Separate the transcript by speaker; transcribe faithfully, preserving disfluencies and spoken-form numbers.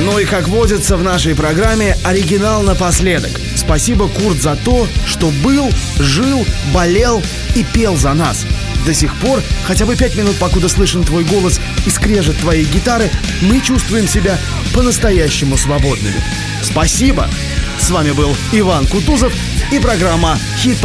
Speaker 1: Ну и как водится в нашей программе, оригинал напоследок. Спасибо, Курт, за то, что был, жил, болел и пел за нас. До сих пор, хотя бы пять минут, покуда слышен твой голос и скрежет твоей гитары, мы чувствуем себя по-настоящему свободными. Спасибо! С вами был Иван Кутузов и программа «Хит